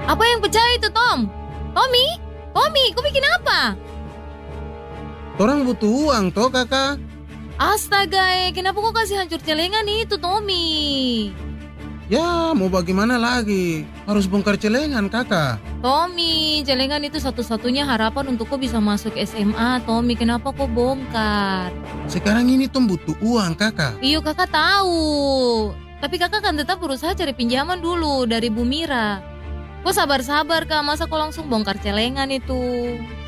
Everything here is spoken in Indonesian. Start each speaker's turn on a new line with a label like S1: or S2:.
S1: Apa yang pecah itu, Tom? Tommy? Tommy, kau bikin apa?
S2: Orang butuh uang toh kakak.
S1: Astaga, kenapa kau kasih hancur celengan itu, Tommy?
S2: Ya mau bagaimana lagi, harus bongkar celengan kakak.
S1: Tommy, celengan itu satu-satunya harapan untuk kau bisa masuk SMA, Tommy. Kenapa kau bongkar?
S2: Sekarang ini Tom butuh uang kakak.
S1: Iyo, kakak tahu. Tapi kakak kan tetap berusaha cari pinjaman dulu dari Bu Mira. Kok sabar-sabar, Kak? Masa kau langsung bongkar celengan itu?